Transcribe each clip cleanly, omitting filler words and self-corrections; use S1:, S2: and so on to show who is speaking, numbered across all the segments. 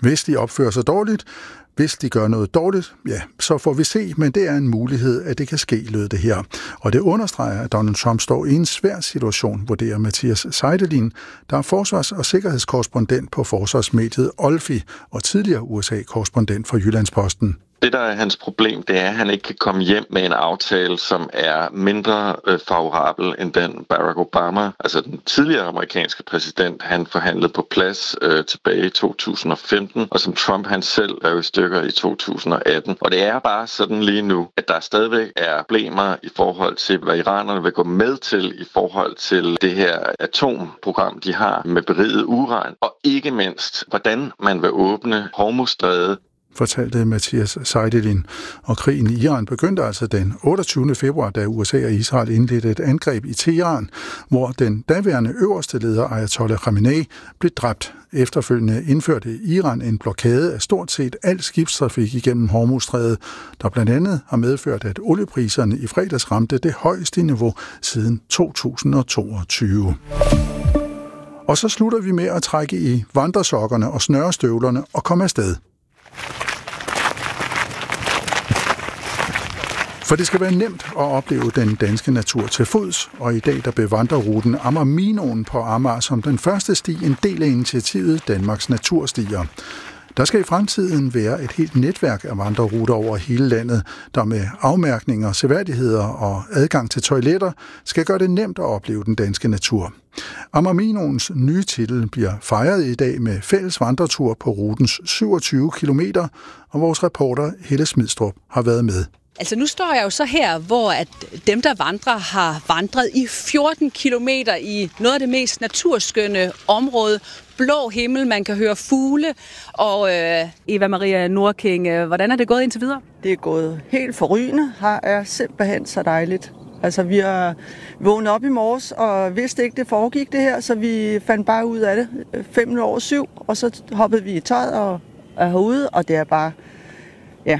S1: Hvis de opfører sig dårligt, hvis de gør noget dårligt, ja, så får vi se, men det er en mulighed, at det kan ske, lød det her. Og det understreger, at Donald Trump står i en svær situation, vurderer Mathias Seidelin, der er forsvars- og sikkerhedskorrespondent på forsvarsmediet Olfi og tidligere USA-korrespondent for Jyllandsposten.
S2: Det, der er hans problem, det er, at han ikke kan komme hjem med en aftale, som er mindre favorabel end den Barack Obama, altså den tidligere amerikanske præsident, han forhandlede på plads tilbage i 2015, og som Trump han selv rev i stykker i 2018. Og det er bare sådan lige nu, at der stadigvæk er problemer i forhold til, hvad iranerne vil gå med til i forhold til det her atomprogram, de har med beriget uran, og ikke mindst, hvordan man vil åbne Hormuzstrædet,
S1: fortalte Mathias Seidelin. Og krigen i Iran begyndte altså den 28. februar, da USA og Israel indledte et angreb i Teheran, hvor den daværende øverste leder Ayatollah Khamenei blev dræbt. Efterfølgende indførte Iran en blokade af stort set al skibstrafik igennem Hormuzstrædet, der blandt andet har medført, at oliepriserne i fredags ramte det højeste niveau siden 2022. Og så slutter vi med at trække i vandresokkerne og snørestøvlerne og komme afsted. For det skal være nemt at opleve den danske natur til fods, og i dag der bevandrer ruten Amager-Minoen på Amager som den første sti en del af initiativet Danmarks Naturstier. Der skal i fremtiden være et helt netværk af vandreruter over hele landet, der med afmærkninger, seværdigheder og adgang til toiletter skal gøre det nemt at opleve den danske natur. Amager-Minoens nye titel bliver fejret i dag med fælles vandretur på rutens 27 kilometer, og vores reporter Helle Smidstrup har været med.
S3: Altså nu står jeg jo så her, hvor at dem, der vandrer, har vandret i 14 kilometer i noget af det mest naturskønne område. Blå himmel, man kan høre fugle. Og Eva Maria Nordking, hvordan er det gået indtil videre?
S4: Det er gået helt forrygende. Her er simpelthen så dejligt. Altså vi har vågnet op i morges og vidste ikke, det foregik det her, så vi fandt bare ud af det 7:05, og så hoppede vi i tøjet og er herude, og det er bare, ja...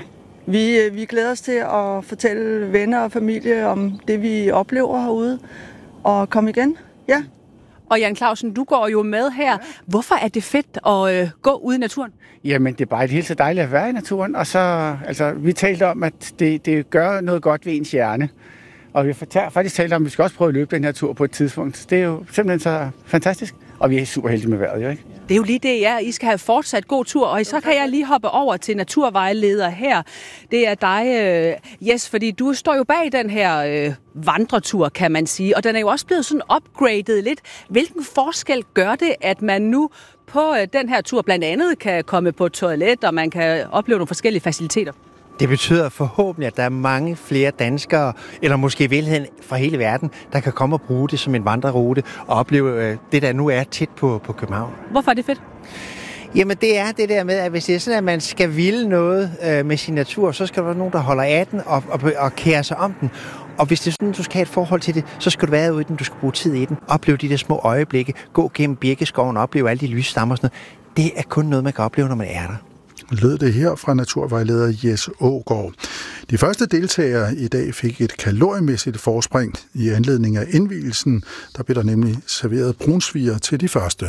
S4: Vi glæder os til at fortælle venner og familie om det, vi oplever herude, og komme igen. Ja.
S3: Og Jan Clausen, du går jo med her. Hvorfor er det fedt at gå ude i naturen?
S5: Jamen, det er bare helt så dejligt at være i naturen. Og så, vi talte om, at det gør noget godt ved ens hjerne. Og vi har faktisk talt om, at vi skal også prøve at løbe den her tur på et tidspunkt. Det er jo simpelthen så fantastisk. Og vi er super heldige med vejret, jo ikke?
S3: Det er jo lige det, ja. I skal have fortsat god tur, og så kan jeg lige hoppe over til naturvejleder her. Det er dig, Jes, fordi du står jo bag den her vandretur, kan man sige, og den er jo også blevet sådan upgradet lidt. Hvilken forskel gør det, at man nu på den her tur blandt andet kan komme på toilet, og man kan opleve nogle forskellige faciliteter?
S6: Det betyder forhåbentlig, at der er mange flere danskere, eller måske vilheden fra hele verden, der kan komme og bruge det som en vandrerute og opleve det, der nu er tæt på København.
S3: Hvorfor er det fedt?
S6: Jamen det er det der med, at hvis det er sådan, at man skal ville noget med sin natur, så skal der være nogen, der holder af den og kærer sig om den. Og hvis det er sådan, du skal have et forhold til det, så skal du være ude i den, du skal bruge tid i den. Opleve de der små øjeblikke, gå gennem birkeskoven og opleve alle de lysstammer og sådan noget. Det er kun noget, man kan opleve, når man er der.
S1: Lød det her fra naturvejleder Jes Aagaard. De første deltagere i dag fik et kaloriemæssigt forspring i anledning af indvielsen. Der blev der nemlig serveret brunsviger til de første.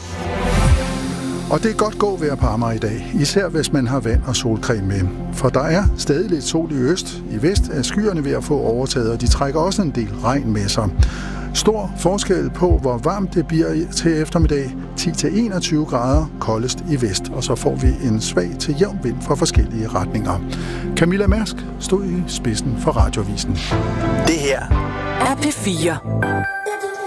S1: Og det er godt gåvejr på Amager i dag, især hvis man har vand og solcreme med. For der er stadig lidt sol i øst. I vest er skyerne ved at få overtaget, og de trækker også en del regn med sig. Stor forskel på, hvor varmt det bliver til eftermiddag. 10-21 grader koldest i vest, og så får vi en svag til jævn vind fra forskellige retninger. Camilla Mærsk stod i spidsen for Radioavisen.
S7: Det her er P4.